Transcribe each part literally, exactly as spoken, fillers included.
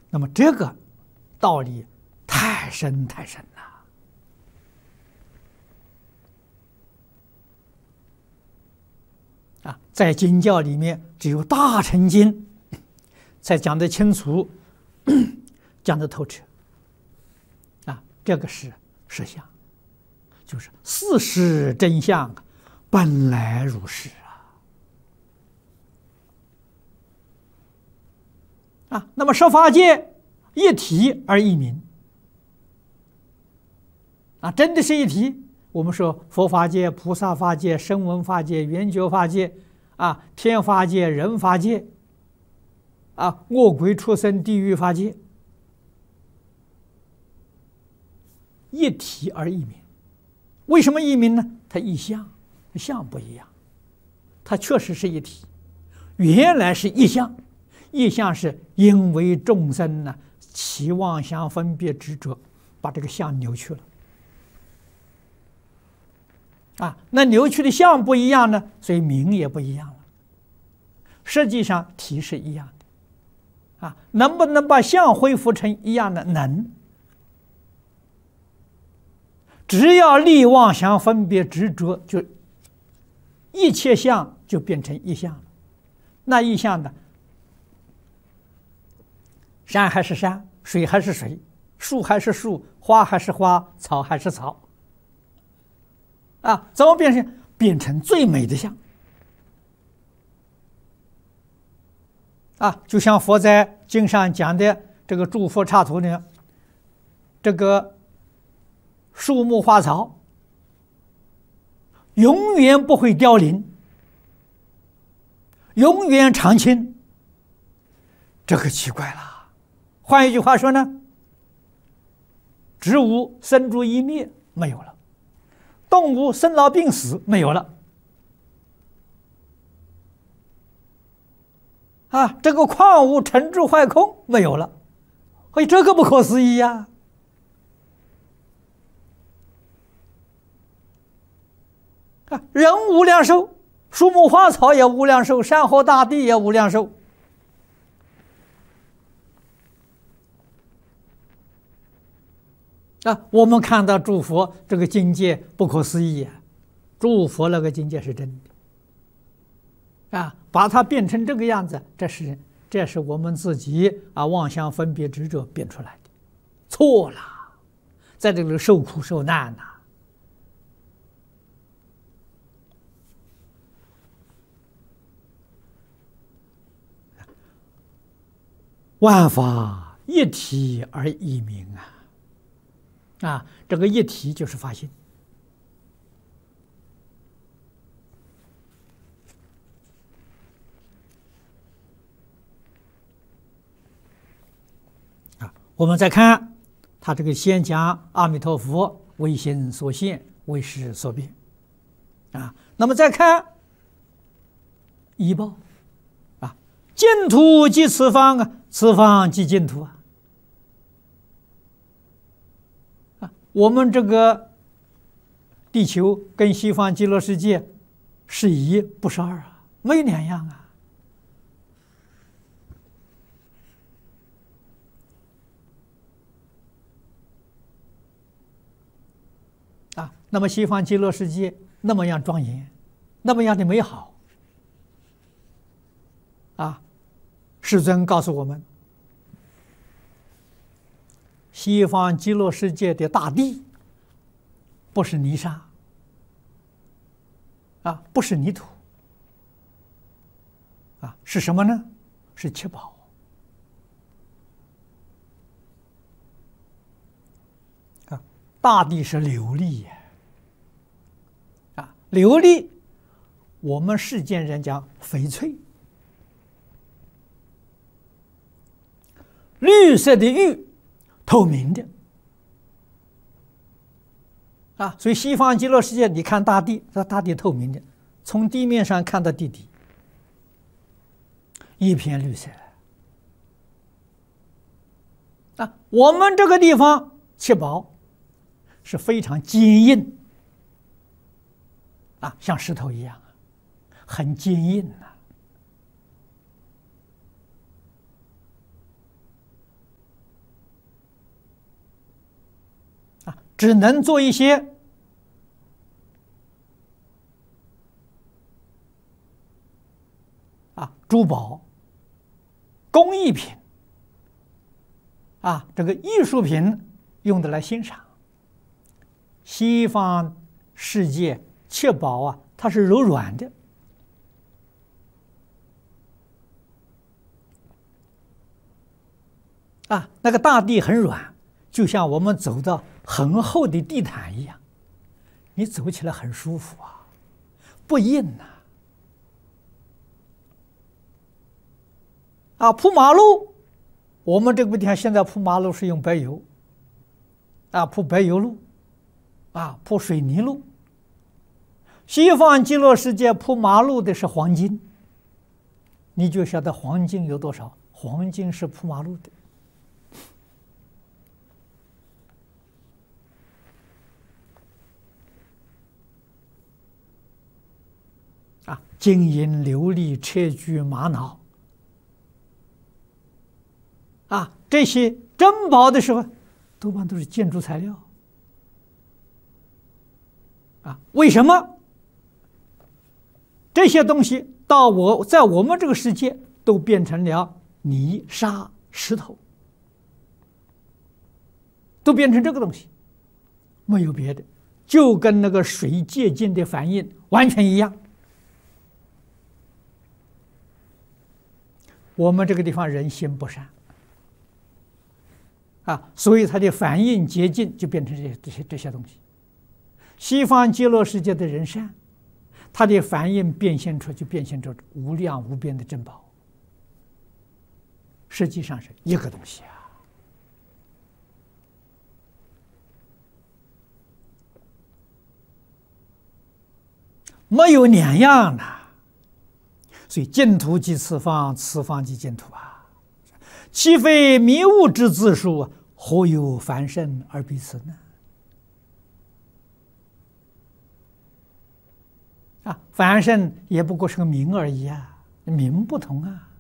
那么这个道理太深太深了啊！在经教里面，只有大乘经才讲得清楚，讲得透彻啊！这个是实相，就是事实真相，本来如是啊！啊，那么十法界一体而异名啊，真的是一体。我们说佛法界、菩萨法界、声闻法界、缘觉法界啊，天法界、人法界啊，恶鬼畜生、地狱法界，一体而异名。为什么异名呢？它异相，相不一样。它确实是一体，原来是异相。异相是因为众生呢起妄想分别执着，把这个相扭曲了啊。那扭曲的相不一样呢，所以名也不一样了。实际上体是一样的啊，能不能把相恢复成一样的？能。只要立妄想分别执着，就一切相就变成一相了。那一相呢？山还是山，水还是水，树还是树，花还是花，草还是草啊？怎么变成？变成最美的相啊！就像佛在经上讲的这个诸佛刹土呢，这个树木花草永远不会凋零，永远常青，这个奇怪了。换一句话说呢，植物生住异灭没有了，动物生老病死没有了啊，这个矿物成住坏空没有了，所以这个不可思议呀！啊，人无量寿，树木花草也无量寿，山河大地也无量寿。啊，我们看到诸佛这个境界不可思议啊！诸佛那个境界是真的啊，把它变成这个样子，这是这是我们自己啊妄想分别执着变出来的，错了，在这里受苦受难呐、啊！万法一体而异名啊！啊，这个一体就是法性啊。我们再看他这个先讲阿弥陀佛为心所现，为识所变啊。那么再看依报啊，净土即此方啊，此方即净土啊。我们这个地球跟西方极乐世界是一不是二啊，没两样啊。啊，那么西方极乐世界那么样庄严，那么样的美好啊，世尊告诉我们，西方极乐世界的大地不是泥沙啊，不是泥土啊，是什么呢？是七宝啊。大地是琉璃呀啊，琉璃我们世间人讲翡翠，绿色的玉，透明的啊，所以西方极乐世界，你看大地，这大地透明的，从地面上看到地底，一片绿色啊。我们这个地方七宝是非常坚硬啊，像石头一样，很坚硬呐。 只能做一些啊珠宝、工艺品啊，这个艺术品用的来欣赏。西方世界确保啊，它是柔软的。啊，那个大地很软，就像我们走到很厚的地毯一样，你走起来很舒服啊，不硬呐。啊，铺马路，我们这个地方现在铺马路是用白油，啊，铺白油路，啊，铺水泥路。西方极乐世界铺马路的是黄金，你就晓得黄金有多少？黄金是铺马路的。啊，金银琉璃砗磲玛瑙，啊，这些珍宝的时候，多半都是建筑材料。啊，为什么这些东西到我在我们这个世界都变成了泥沙石头，都变成这个东西，没有别的，就跟那个水结晶的反应完全一样。我们这个地方人心不善啊，所以它的反应结晶就变成这些这些这些东西。西方极乐世界的人善，它的反应变现出就变现出无量无边的珍宝，实际上是一个东西啊。没有两样的。所以净土即此方，此方即净土啊！岂非迷悟之自数，何有凡圣而彼此呢？啊，凡圣也不过是个名而已啊，名不同啊！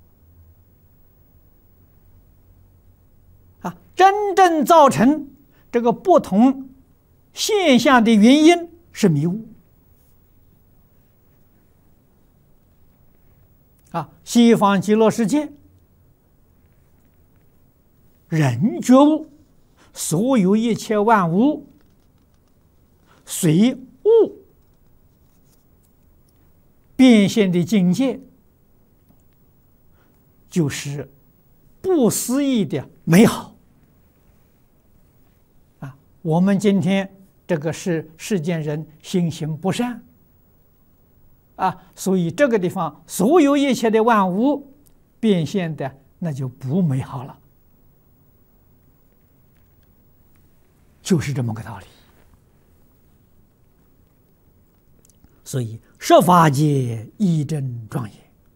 啊，真正造成这个不同现象的原因是迷悟。啊，西方极乐世界人觉悟，所有一切万物随物变现的境界，就是不思议的美好。啊，我们今天这个是世间人心行不善。啊，所以这个地方所有一切的万物变现的那就不美好了，就是这么个道理。所以十法界一真庄严，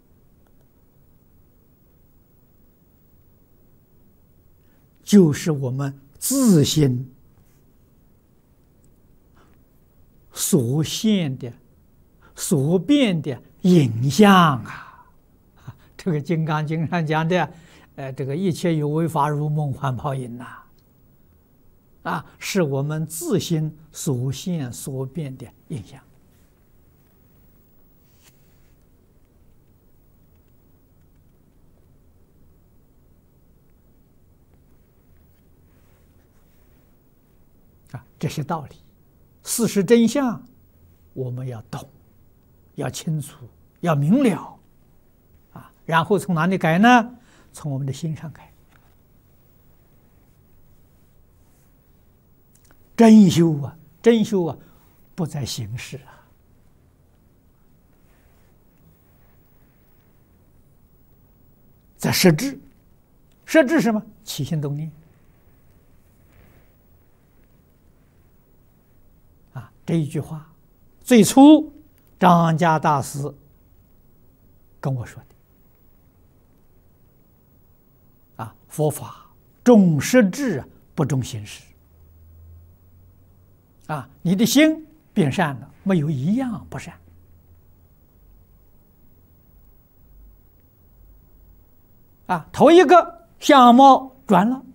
就是我们自心所现的。所变的影像啊，这个《金刚经》上讲的，呃，这个一切有为法如梦幻泡影呐，啊，是我们自心所现所变的影像。啊，这些道理，事实真相，我们要懂。要清楚，要明了，啊，然后从哪里改呢？从我们的心上改。真修啊，真修啊，不在形式啊，在实质。实质什么？起心动念。啊，这一句话，最初。张家大师跟我说的啊，佛法重实质不重形式啊，你的心变善了，没有一样不善啊。头一个相貌转了，